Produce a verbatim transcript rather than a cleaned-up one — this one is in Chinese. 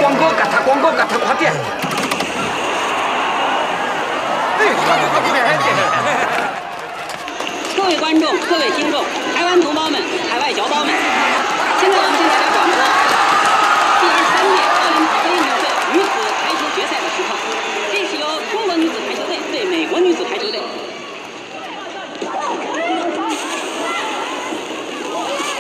广告，给他广告，给他快点！哎，快点快点快点！ 各位观众，各位听众，台湾同胞们，海外侨胞们。